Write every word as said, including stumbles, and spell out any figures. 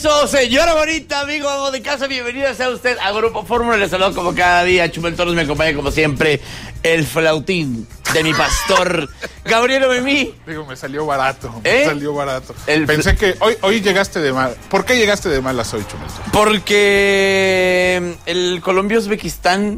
Eso, señora bonita, amigo, amo de casa, bienvenida sea usted a Grupo Fórmula. Les saludo como cada día. Chumel Torres me acompaña como siempre. El flautín de mi pastor, Gabriel Memí. Digo, me salió barato, ¿Eh? me salió barato. El... Pensé que hoy, hoy llegaste de mal. ¿Por qué llegaste de malas hoy, Chumel? Porque el Colombia-Uzbekistán